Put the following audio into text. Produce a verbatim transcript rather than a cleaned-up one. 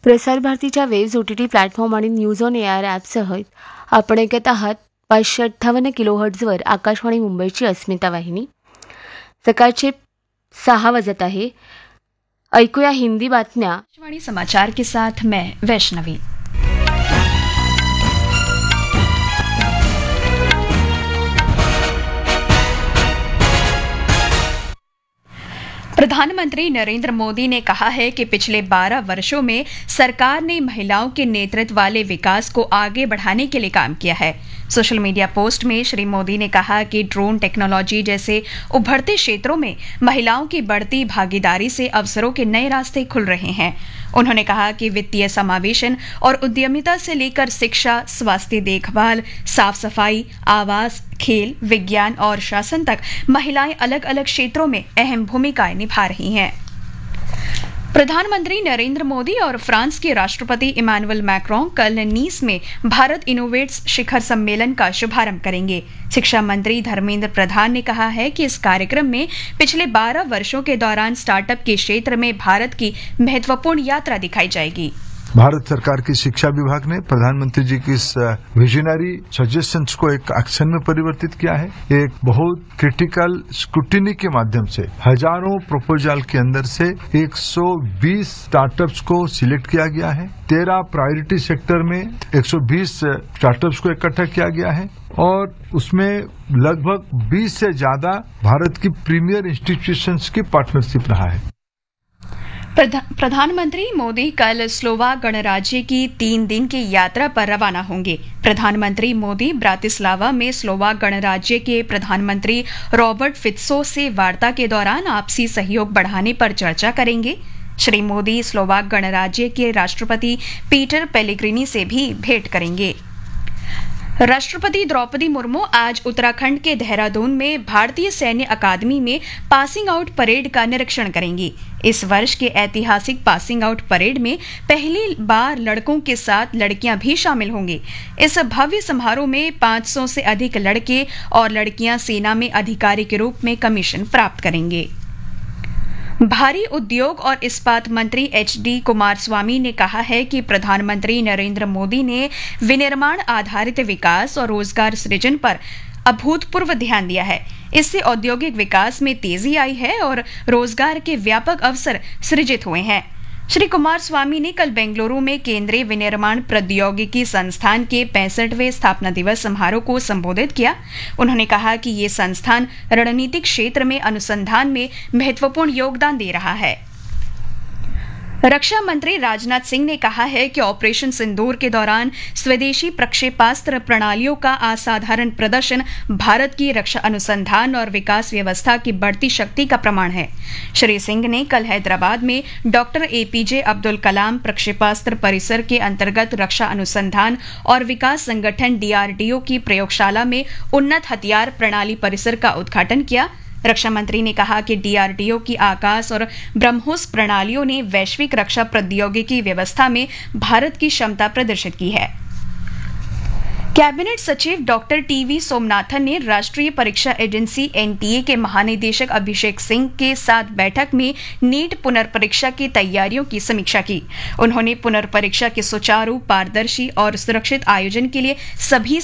प्रसार भारतीच्या waves O T T platform आणि न्यूज ऑन ए आर ॲपसह आपण ऐकत आहात पाचशे अठ्ठावन्न किलोहर्ट्झवर आकाशवाणी मुंबईची अस्मिता वाहिनी. सकाळचे सहा वाजत आहे. ऐकूया हिंदी बातम्या. आकाशवाणी समाचार के साथ मैं वैष्णवी. प्रधानमंत्री नरेंद्र मोदी ने कहा है कि पिछले बारह वर्षों में सरकार ने महिलाओं के नेतृत्व वाले विकास को आगे बढ़ाने के लिए काम किया है. सोशल मीडिया पोस्ट में श्री मोदी ने कहा कि ड्रोन टेक्नोलॉजी जैसे उभरते क्षेत्रों में महिलाओं की बढ़ती भागीदारी से अवसरों के नए रास्ते खुल रहे हैं. उन्होंने कहा कि वित्तीय समावेशन और उद्यमिता से लेकर शिक्षा, स्वास्थ्य देखभाल, साफ सफाई, आवास, खेल, विज्ञान और शासन तक महिलाएं अलग अलग क्षेत्रों में अहम भूमिकाएं निभा रही हैं. प्रधानमंत्री नरेंद्र मोदी और फ्रांस के राष्ट्रपति इमानुएल मैक्रों कल नीस में भारत इनोवेट्स शिखर सम्मेलन का शुभारंभ करेंगे. शिक्षा मंत्री धर्मेंद्र प्रधान ने कहा है कि इस कार्यक्रम में पिछले बारह वर्षों के दौरान स्टार्टअप के क्षेत्र में भारत की महत्वपूर्ण यात्रा दिखाई जाएगी. भारत सरकार की शिक्षा विभाग ने प्रधानमंत्री जी की इस विजनरी सजेशंस को एक एक्शन में परिवर्तित किया है. एक बहुत क्रिटिकल स्क्रूटिनी के माध्यम से हजारों प्रपोजल के अंदर से एक सौ बीस स्टार्टअप्स को सिलेक्ट किया गया है. तेरह प्रायोरिटी सेक्टर में एक सौ बीस स्टार्टअप्स को इकट्ठा किया गया है और उसमें लगभग बीस से ज्यादा भारत की प्रीमियर इंस्टीट्यूशंस की पार्टनरशिप रहा है. प्रधा, प्रधानमंत्री मोदी कल स्लोवाक गणराज्य की तीन दिन की यात्रा पर रवाना होंगे. प्रधानमंत्री मोदी ब्रातिस्लावा में स्लोवाक गणराज्य के प्रधानमंत्री रॉबर्ट फित्सो से वार्ता के दौरान आपसी सहयोग बढ़ाने पर चर्चा करेंगे. श्री मोदी स्लोवाक गणराज्य के राष्ट्रपति पीटर पेलेग्रिनी से भी भेंट करेंगे. राष्ट्रपति द्रौपदी मुर्मू आज उत्तराखंड के देहरादून में भारतीय सैन्य अकादमी में पासिंग आउट परेड का निरीक्षण करेंगी. इस वर्ष के ऐतिहासिक पासिंग आउट परेड में पहली बार लड़कों के साथ लड़कियां भी शामिल होंगी. इस भव्य समारोह में पाँच सौ से अधिक लड़के और लड़कियां सेना में अधिकारी के रूप में कमीशन प्राप्त करेंगे. भारी उद्योग और इस्पात मंत्री एच डी कुमारस्वामी ने कहा है कि प्रधानमंत्री नरेंद्र मोदी ने विनिर्माण आधारित विकास और रोजगार सृजन पर अभूतपूर्व ध्यान दिया है. इससे औद्योगिक विकास में तेजी आई है और रोजगार के व्यापक अवसर सृजित हुए हैं. श्री कुमारस्वामी ने कल बेंगलुरु में केंद्रीय विनिर्माण प्रौद्योगिकी संस्थान के पैंसठवें स्थापना दिवस समारोह को संबोधित किया. उन्होंने कहा कि ये संस्थान रणनीतिक क्षेत्र में अनुसंधान में महत्वपूर्ण योगदान दे रहा है. रक्षा मंत्री राजनाथ सिंह ने कहा है कि ऑपरेशन सिंदूर के दौरान स्वदेशी प्रक्षेपास्त्र प्रणालियों का असाधारण प्रदर्शन भारत की रक्षा अनुसंधान और विकास व्यवस्था की बढ़ती शक्ति का प्रमाण है. श्री सिंह ने कल हैदराबाद में डॉक्टर एपीजे अब्दुल कलाम प्रक्षेपास्त्र परिसर के अंतर्गत रक्षा अनुसंधान और विकास संगठन डीआरडीओ की प्रयोगशाला में उन्नत हथियार प्रणाली परिसर का उद्घाटन किया. रक्षा मंत्री ने कहा कि डीआरडीओ की आकाश और ब्रह्मोस प्रणालियों ने वैश्विक रक्षा प्रौद्योगिकी व्यवस्था में भारत की क्षमता प्रदर्शित की है. कैबिनेट सचिव डॉक्टर टीवी सोमनाथन ने राष्ट्रीय परीक्षा एजेंसी एनटीए के महानिदेशक अभिषेक सिंह के साथ बैठक में नीट पुनर्परीक्षा की तैयारियों की समीक्षा की. उन्होंने पुनर्परीक्षा के सुचारू, पारदर्शी और सुरक्षित आयोजन के लिए सभी